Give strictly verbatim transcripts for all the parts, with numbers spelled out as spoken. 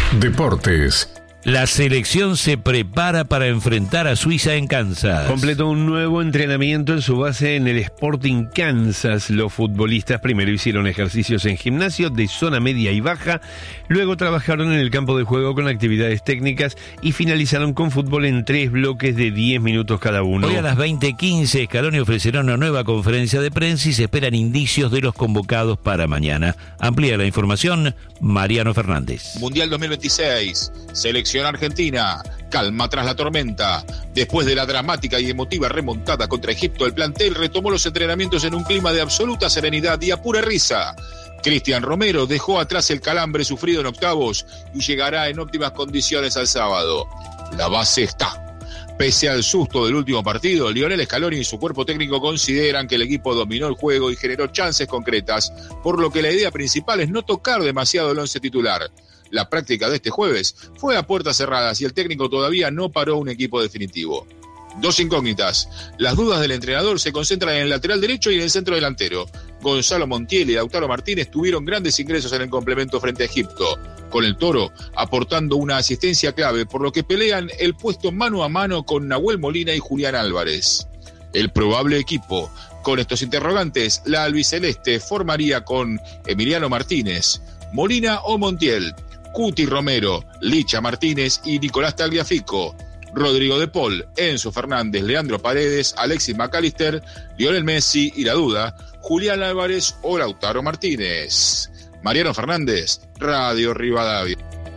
Deportes. La selección se prepara para enfrentar a Suiza en Kansas. Completó un nuevo entrenamiento en su base en el Sporting Kansas. Los futbolistas primero hicieron ejercicios en gimnasio de zona media y baja, luego trabajaron en el campo de juego con actividades técnicas y finalizaron con fútbol en tres bloques de diez minutos cada uno. Hoy a las veinte quince Scaloni ofrecerá una nueva conferencia de prensa y se esperan indicios de los convocados para mañana. Amplía la información Mariano Fernández. Mundial dos mil veintiséis, selección Argentina, calma tras la tormenta. Después de la dramática y emotiva remontada contra Egipto, el plantel retomó los entrenamientos en un clima de absoluta serenidad y a pura risa. Cristian Romero dejó atrás el calambre sufrido en octavos y llegará en óptimas condiciones al sábado. La base está. Pese al susto del último partido, Lionel Scaloni y su cuerpo técnico consideran que el equipo dominó el juego y generó chances concretas, por lo que la idea principal es no tocar demasiado el once titular. La práctica de este jueves fue a puertas cerradas y el técnico todavía no paró un equipo definitivo. Dos incógnitas. Las dudas del entrenador se concentran en el lateral derecho y en el centro delantero. Gonzalo Montiel y Lautaro Martínez tuvieron grandes ingresos en el complemento frente a Egipto, con el Toro aportando una asistencia clave, por lo que pelean el puesto mano a mano con Nahuel Molina y Julián Álvarez. El probable equipo. Con estos interrogantes, la albiceleste formaría con Emiliano Martínez, Molina o Montiel, Cuti Romero, Licha Martínez y Nicolás Tagliafico, Rodrigo de Paul, Enzo Fernández, Leandro Paredes, Alexis McAllister, Lionel Messi y la duda, Julián Álvarez o Lautaro Martínez. Mariano Fernández, Radio Rivadavia.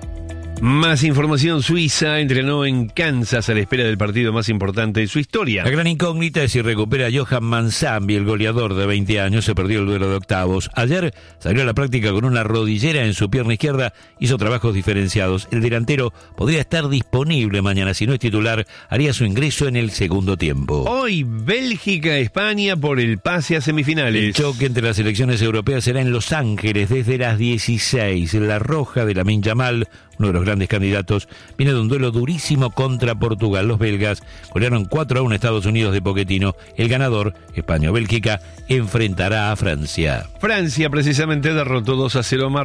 Más información. Suiza entrenó en Kansas a la espera del partido más importante de su historia. La gran incógnita es si recupera a Johan Manzambi, el goleador de veinte años, se perdió el duelo de octavos. Ayer salió a la práctica con una rodillera en su pierna izquierda, hizo trabajos diferenciados. El delantero podría estar disponible mañana, si no es titular, haría su ingreso en el segundo tiempo. Hoy Bélgica-España por el pase a semifinales. El choque entre las selecciones europeas será en Los Ángeles desde las dieciséis. La roja de Lamine Yamal, uno de los grandes candidatos, viene de un duelo durísimo contra Portugal. Los belgas golearon cuatro a uno a Estados Unidos de Pochettino. El ganador, España o Bélgica, enfrentará a Francia. Francia precisamente derrotó dos a cero a